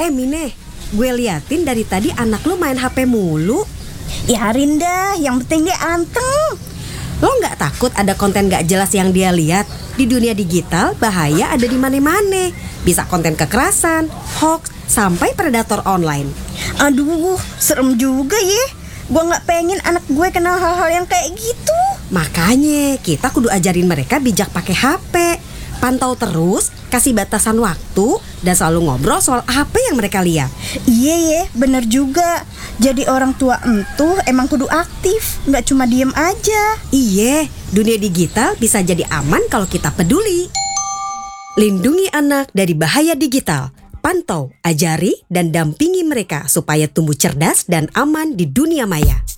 Mine, gue liatin dari tadi anak lu main HP mulu. Biarin dah, yang penting dia anteng. Lo nggak takut ada konten nggak jelas yang dia lihat? Di dunia digital bahaya ada di mana-mana. Bisa konten kekerasan, hoax, sampai predator online. Aduh, serem juga ya. Gua nggak pengen anak gue kenal hal-hal yang kayak gitu. Makanya kita kudu ajarin mereka bijak pakai HP. Pantau terus, kasih batasan waktu, dan selalu ngobrol soal apa yang mereka lihat. Iya ya, bener juga. Jadi orang tua entuh emang kudu aktif, nggak cuma diem aja. Iya, dunia digital bisa jadi aman kalau kita peduli. Lindungi anak dari bahaya digital. Pantau, ajari, dan dampingi mereka supaya tumbuh cerdas dan aman di dunia maya.